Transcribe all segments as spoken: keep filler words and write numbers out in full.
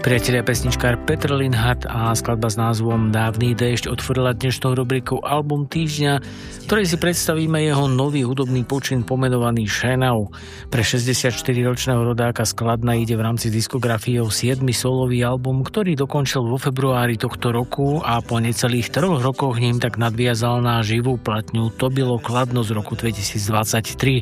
Priatelia, pesničkár Petr Linhart a skladba s názvom Dávny déšť otvorila dnešnou rubrikou Album týždňa, ktorej si predstavíme jeho nový hudobný počin pomenovaný Šenau. Pre šesťdesiatštyriročného rodáka z Kladna ide v rámci diskografie o siedmy solový album, ktorý dokončil vo februári tohto roku a po necelých troch rokoch ním tak nadviazal na živú platňu To bylo Kladno z roku dvetisícdvadsaťtri.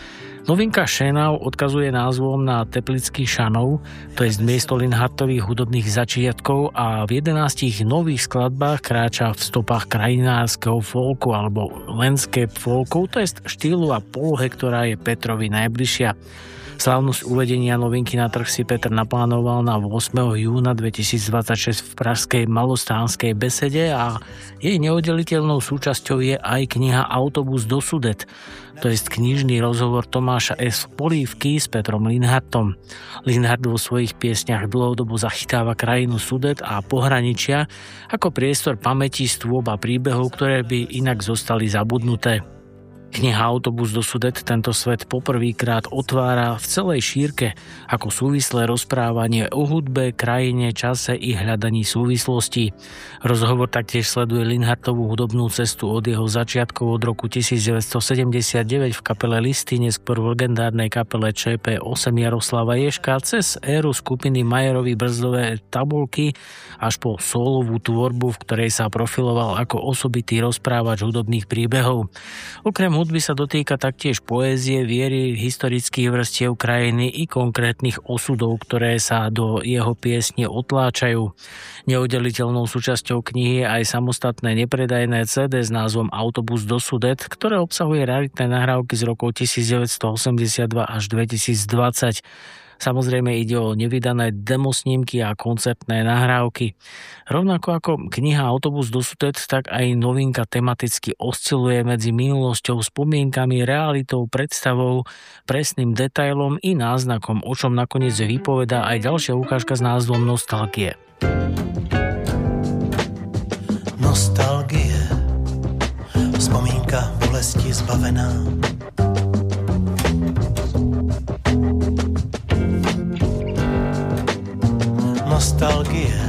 Novinka Šenau odkazuje názvom na teplický Šanov, to je miesto Linhartových hudobných začiatkov, a v jedenástich nových skladbách kráča v stopách krajinárskeho folku alebo landscape folku, to je štýlu a polohe, ktorá je Petrovi najbližšia. Slávnosť uvedenia novinky na trh si Petr naplánoval na ôsmeho júna dvetisícdvadsaťšesť v pražskej Malostánskej besede a jej neoddeliteľnou súčasťou je aj kniha Autobus do Sudet, to je knižný rozhovor Tomáša S. Polívky s Petrom Linhartom. Linhart vo svojich piesňach dlhodobo zachytáva krajinu Sudet a pohraničia ako priestor pamäti, stôb a príbehov, ktoré by inak zostali zabudnuté. Kniha Autobus do Sudet tento svet poprvýkrát otvára v celej šírke ako súvislé rozprávanie o hudbe, krajine, čase i hľadaní súvislostí. Rozhovor taktiež sleduje Linhartovú hudobnú cestu od jeho začiatkov od roku devätnásťsedemdesiatdeväť v kapele Listy, neskôr v legendárnej kapele Č P osem Jaroslava Ježka, cez éru skupiny Majerovi brzdové tabulky až po sólovú tvorbu, v ktorej sa profiloval ako osobitý rozprávač hudobných príbehov. Okrem hudby sa dotýka taktiež poézie, viery, historických vrstiev krajiny i konkrétnych osudov, ktoré sa do jeho piesne otláčajú. Neoddeliteľnou súčasťou knihy je aj samostatné nepredajné cé dé s názvom Autobus do Sudet, ktoré obsahuje raritné nahrávky z rokov devätnásťstoosemdesiatdva až dvetisícdvadsať. Samozrejme ide o nevydané demosnímky a koncertné nahrávky. Rovnako ako kniha Autobus do Sudet, tak aj novinka tematicky osciluje medzi minulosťou, spomienkami, realitou, predstavou, presným detailom i náznakom, o čom nakoniec vypovedá aj ďalšia ukážka s názvom Nostalgie. Nostalgie, vzpomínka bolesti zbavená. Nostalgie,